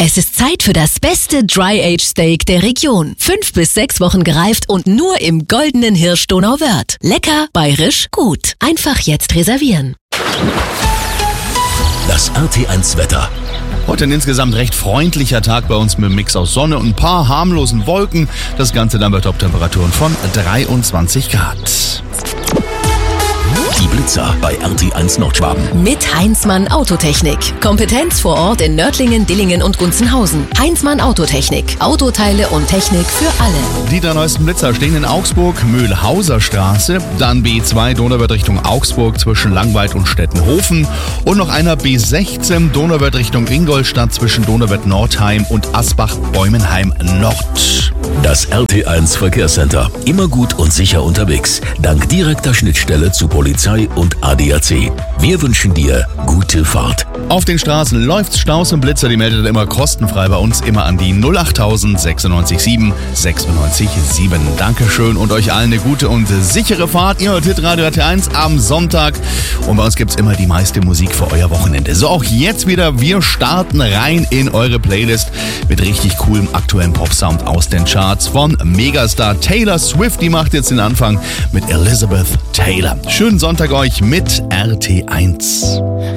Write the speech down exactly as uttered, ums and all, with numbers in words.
Es ist Zeit für das beste Dry-Age-Steak der Region. Fünf bis sechs Wochen gereift und nur im goldenen Hirsch Donauwörth. Lecker, bayerisch, gut. Einfach jetzt reservieren. Das R T eins Wetter. Heute ein insgesamt recht freundlicher Tag bei uns mit einem Mix aus Sonne und ein paar harmlosen Wolken. Das Ganze dann bei Top-Temperaturen von dreiundzwanzig Grad. Die Blitzer bei R T eins Nordschwaben. Mit Heinzmann Autotechnik. Kompetenz vor Ort in Nördlingen, Dillingen und Gunzenhausen. Heinzmann Autotechnik. Autoteile und Technik für alle. Die drei neuesten Blitzer stehen in Augsburg, Mühlhauser Straße, dann B zwei Donauwörth Richtung Augsburg zwischen Langweid und Stettenhofen und noch einer B sechzehn Donauwörth Richtung Ingolstadt zwischen Donauwörth Nordheim und Asbach-Bäumenheim Nord. Das R T eins Verkehrscenter. Immer gut und sicher unterwegs. Dank direkter Schnittstelle zu Polizei und A D A C. Wir wünschen dir gute Fahrt. Auf den Straßen läuft's, Staus und Blitzer, die meldet immer kostenfrei bei uns, immer an die null acht tausend sechsundneunzig sieben sechsundneunzig sieben. Dankeschön und euch allen eine gute und sichere Fahrt. Ihr hört Hitradio R T eins am Sonntag und bei uns gibt's immer die meiste Musik für euer Wochenende. So, auch jetzt wieder, wir starten rein in eure Playlist mit richtig coolem aktuellen Popsound aus den Charts von Megastar Taylor Swift. Die macht jetzt den Anfang mit Elizabeth Taylor. Schönen Sonntag euch mit R T eins.